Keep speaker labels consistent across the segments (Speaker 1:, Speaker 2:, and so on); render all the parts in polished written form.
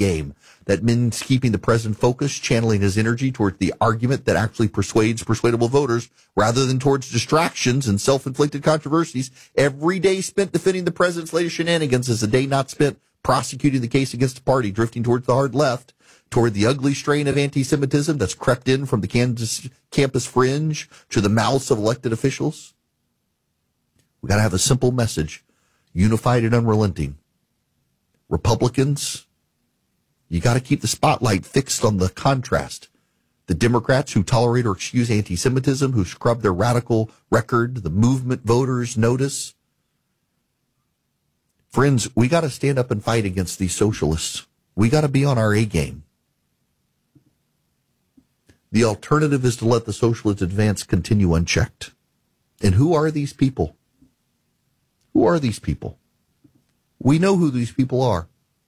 Speaker 1: game. That means keeping the president focused, channeling his energy towards the argument that actually persuades persuadable voters rather than towards distractions and self-inflicted controversies. Every day spent defending the president's latest shenanigans is a day not spent prosecuting the case against the party, drifting towards the hard left, toward the ugly strain of anti-Semitism that's crept in from the Kansas campus fringe to the mouths of elected officials. We got to have a simple message, unified and unrelenting. Republicans, you got to keep the spotlight fixed on the contrast. The Democrats who tolerate or excuse anti-Semitism, who scrub their radical record, the movement voters notice. Friends, we got to stand up and fight against these socialists. We got to be on our A game. The alternative is to let the socialist advance continue unchecked. And who are these people? Who are these people? We know who these people are.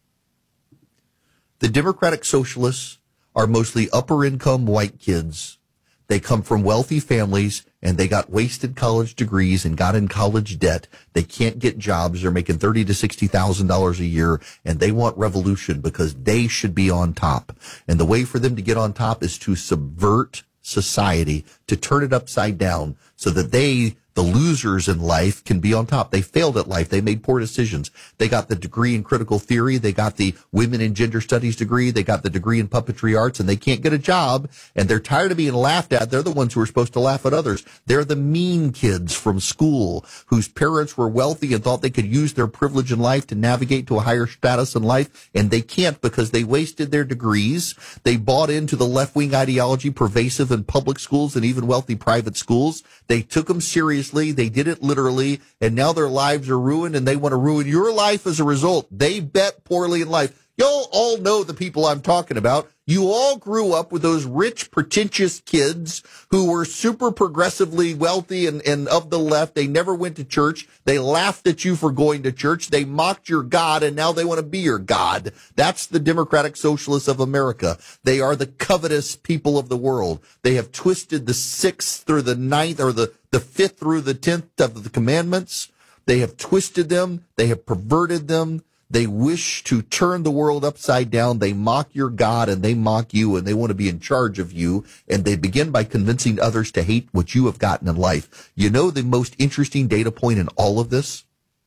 Speaker 1: The Democratic Socialists are mostly upper-income white kids. They come from wealthy families, and they got wasted college degrees and got in college debt. They can't get jobs. They're making $30,000 to $60,000 a year, and they want revolution because they should be on top. And the way for them to get on top is to subvert society, to turn it upside down so that they, the losers in life, can be on top. They failed at life. They made poor decisions. They got the degree in critical theory. They got the women in gender studies degree. They got the degree in puppetry arts, and they can't get a job. And they're tired of being laughed at. They're the ones who are supposed to laugh at others. They're the mean kids from school whose parents were wealthy and thought they could use their privilege in life to navigate to a higher status in life. And they can't because they wasted their degrees. They bought into the left-wing ideology pervasive in public schools and even wealthy private schools. They took them seriously. They did it literally. And now their lives are ruined, and they want to ruin your life as a result. They bet poorly in life. Y'all all know the people I'm talking about. You all grew up with those rich, pretentious kids who were super progressively wealthy and of the left. They never went to church. They laughed at you for going to church. They mocked your God, and now they want to be your God. That's the Democratic Socialists of America. They are the covetous people of the world. They have twisted the 6th through the 9th, or the 5th through the 10th of the commandments. They have twisted them. They have perverted them. They wish to turn the world upside down. They mock your God, and they mock you, and they want to be in charge of you. And they begin by convincing others to hate what you have gotten in life. You know the most interesting data point in all of this?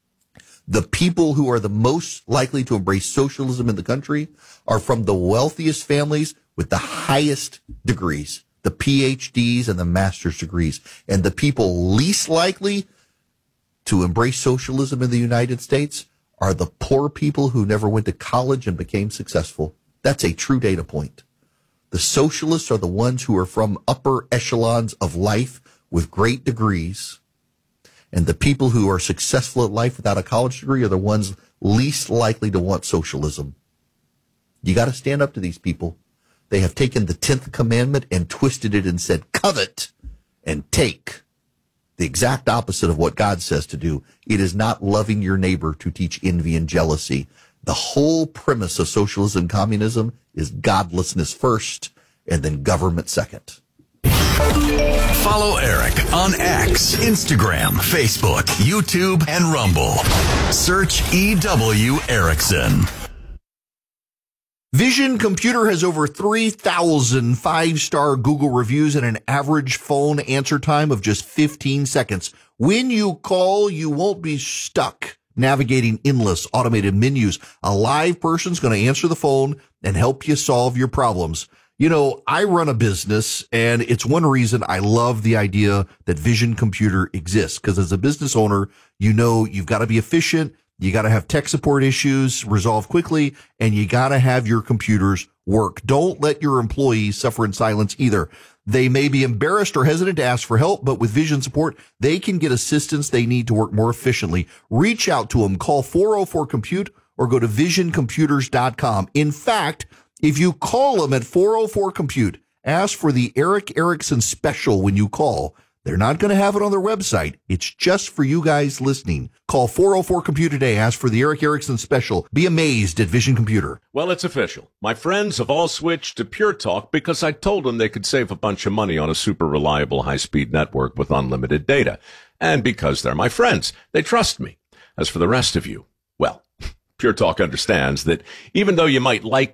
Speaker 1: The people who are the most likely to embrace socialism in the country are from the wealthiest families with the highest degrees, the PhDs and the master's degrees. And the people least likely to embrace socialism in the United States are the poor people who never went to college and became successful. That's a true data point. The socialists are the ones who are from upper echelons of life with great degrees. And the people who are successful at life without a college degree are the ones least likely to want socialism. You got to stand up to these people. They have taken the 10th commandment and twisted it and said, covet and take. The exact opposite of what God says to do. It is not loving your neighbor to teach envy and jealousy. The whole premise of socialism and communism is godlessness first and then government second.
Speaker 2: Follow Eric on X, Instagram, Facebook, YouTube, and Rumble. Search EW Erickson.
Speaker 1: Vision Computer has over 3,000 5-star Google reviews and an average phone answer time of just 15 seconds. When you call, you won't be stuck navigating endless automated menus. A live person's going to answer the phone and help you solve your problems. You know, I run a business, and it's one reason I love the idea that Vision Computer exists, because as a business owner, you know you've got to be efficient. You got to have tech support issues resolved quickly, and you got to have your computers work. Don't let your employees suffer in silence either. They may be embarrassed or hesitant to ask for help, but with Vision support, they can get assistance they need to work more efficiently. Reach out to them. Call 404-COMPUTE or go to visioncomputers.com. In fact, if you call them at 404-COMPUTE, ask for the Eric Erickson special when you call. They're not going to have it on their website. It's just for you guys listening. Call 404-COMPUTE today. Ask for the Eric Erickson special. Be amazed at Vision Computer.
Speaker 3: Well, it's official. My friends have all switched to Pure Talk because I told them they could save a bunch of money on a super reliable high-speed network with unlimited data. And because they're my friends, they trust me. As for the rest of you, well, Pure Talk understands that even though you might like